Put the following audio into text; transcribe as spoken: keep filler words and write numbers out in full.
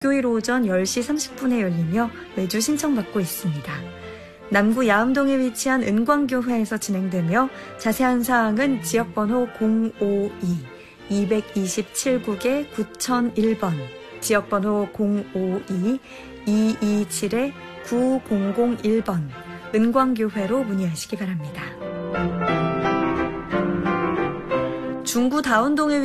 목요일 오전 열 시 삼십 분에 열리며 매주 신청받고 있습니다. 남구 야암동에 위치한 은광교회에서 진행되며 자세한 사항은 지역번호 공오이 이이칠 국에 구공공일 번, 지역번호 공오이 이이칠 구공공일 번 은광교회로 문의하시기 바랍니다. 중구 다운동에